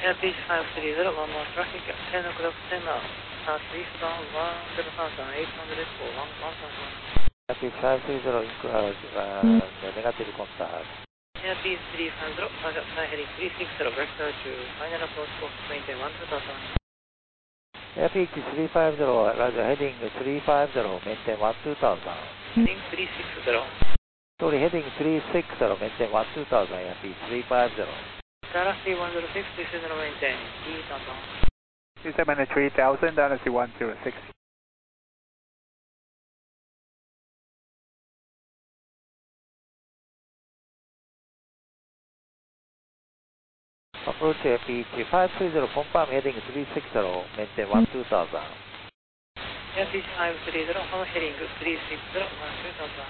Air Beach 530, one more traffic at 10 o'clock 10 now. Southeastbound 10,800 for 1,111. Air Beach 530 inquiries, negative contact. Air Beach 350, target side heading 360, vector to final approach course maintain 12000. Air Beach 350, Roger, heading 350, maintain 12000. Heading 360. Sorry, heading 360, maintain 12000, Air Beach 350. Galaxy 106, descend and maintain, E.000. 273,000, Galaxy 106. Approach Air Beach 530, confirm heading 360, maintain 12000. Air Beach 530, on heading 360, 12000.